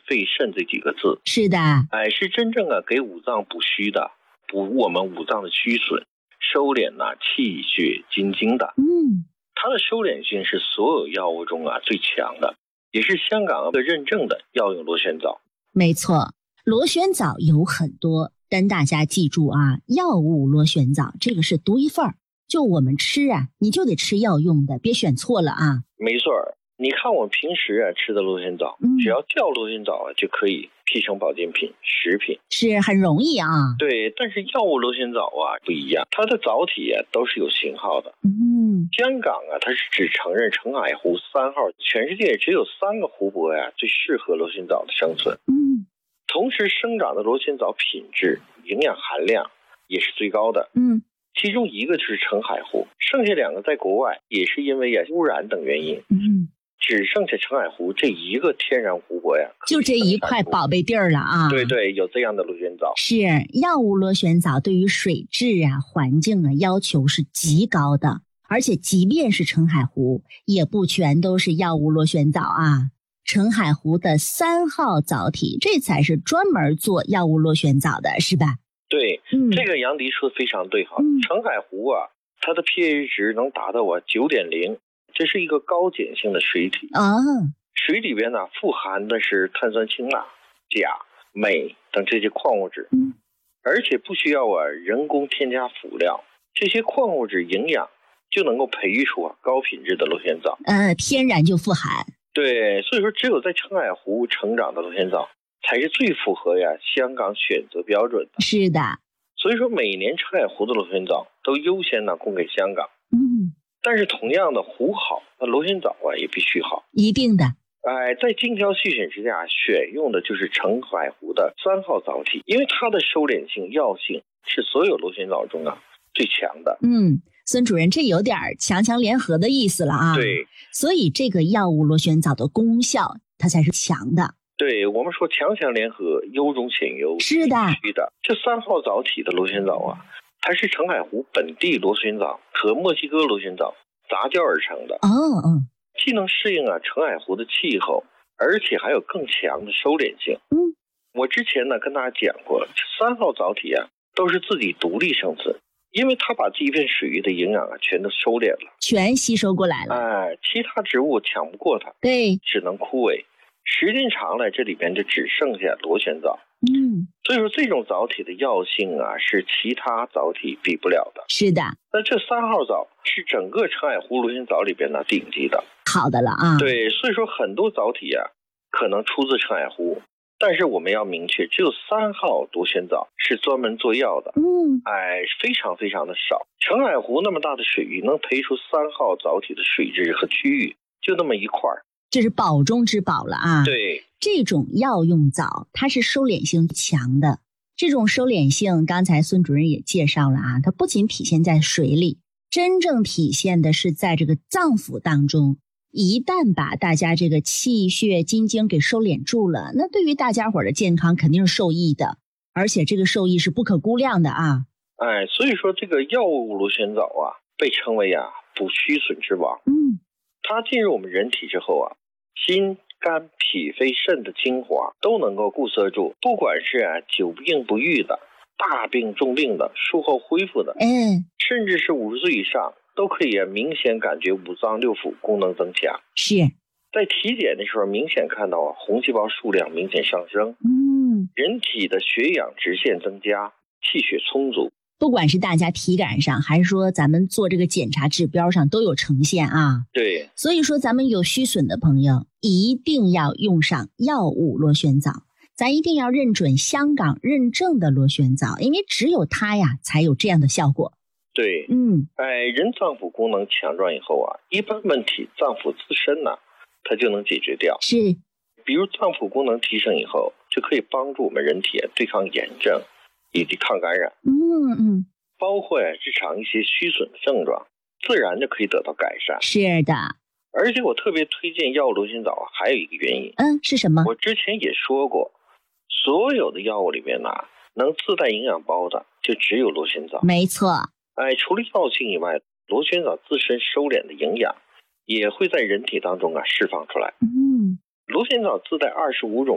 肺肾这几个字。 是的， 是真正给五脏补虚的，补我们五脏的虚损，收敛气血津精的。它的收敛性是所有药物中最强的，也是香港认证的药用螺旋藻。 没错，螺旋藻有很多，但大家记住药物螺旋藻这个是独一份儿，就我们吃你就得吃药用的，别选错了没错，你看我们平时吃的螺旋藻，只要叫螺旋藻就可以批成保健品、食品， 是很容易对，但是药物螺旋藻不一样，它的藻体都是有型号的。香港它是只承认澄海湖3号，全世界只有3个湖泊最适合螺旋藻的生存。同时生长的螺旋藻品质、营养含量也是最高的。其中一个就是澄海湖，剩下2个在国外也是因为污染等原因。只剩下澄海湖这一个天然湖泊就这一块宝贝地儿了对，有这样的螺旋藻。 是药物螺旋藻对于水质环境要求是极高的，而且即便是澄海湖也不全都是药物螺旋藻澄海湖的3号藻体，这才是专门做药物螺旋藻的，是吧？ 对，这个杨迪说的非常对澄海湖它的 pH 值能达到9.0，这是一个高碱性的水体水里边富含的是碳酸氢钠、钾、镁等这些矿物质，而且不需要人工添加辅料，这些矿物质营养就能够培育出高品质的螺旋藻， 天然就富含。 对，所以说只有在澄海湖成长的螺旋藻才是最符合香港选择标准的。 是的， 所以说每年澄海湖的螺旋藻都优先供给香港。但是同样的，湖好，那螺旋藻也必须好， 一定的。 在精挑细选之下，选用的就是澄海湖的3号藻体，因为它的收敛性、药性是所有螺旋藻中最强的。 孙主任，这有点强强联合的意思了对， 所以这个药物螺旋藻的功效它才是强的。 对，我们说强强联合，优中显优， 是的。 这3号藻体的螺旋藻它是澄海湖本地螺旋藻和墨西哥螺旋藻杂交而成的。既能适应澄海湖的气候，而且还有更强的收敛性。我之前跟大家讲过，这3号藻体都是自己独立生存，因为它把这一片水域的营养全都收敛了， 全吸收过来了。 其他植物抢不过它， 对， 只能枯萎。时间长了，这里边就只剩下螺旋藻。所以说这种藻体的药性是其他藻体比不了的。 是的。 那这3号藻是整个澄海湖螺旋藻里边顶级的， 好的了对，所以说很多藻体可能出自澄海湖，但是我们要明确，只有3号螺旋藻是专门做药的。非常非常的少。澄海湖那么大的水域，能培出3号藻体的水质和区域就那么一块儿， 这是宝中之宝了对， 这种药用藻它是收敛性强的，这种收敛性刚才孙主任也介绍了它不仅体现在水里，真正体现的是在这个脏腑当中。一旦把大家这个气血津精给收敛住了，那对于大家伙的健康肯定是受益的，而且这个受益是不可估量的所以说这个药物螺旋藻被称为补虚损之王。它进入我们人体之后心、肝、脾、肺、肾的精华都能够固摄住，不管是久病不愈的、大病重病的、术后恢复的，甚至是50岁以上，都可以明显感觉五脏六腑功能增强。 是在体检的时候明显看到红细胞数量明显上升，人体的血氧直线增加，气血充足。 不管是大家体感上还是说咱们做这个检查指标上都有呈现对， 所以说咱们有虚损的朋友一定要用上药物螺旋藻，咱一定要认准香港认证的螺旋藻，因为只有它才有这样的效果。 对，人脏腑功能强壮以后一般问题脏腑自身它就能解决掉。 是， 比如脏腑功能提升以后，就可以帮助我们人体对抗炎症以及抗感染。包括日常一些虚损的症状，自然就可以得到改善。 是的。 而且我特别推荐药物螺旋藻还有一个原因。 是什么？ 我之前也说过，所有的药物里面能自带营养包的就只有螺旋藻。 没错。 除了药性以外，螺旋藻自身收敛的营养也会在人体当中释放出来。螺旋藻自带25种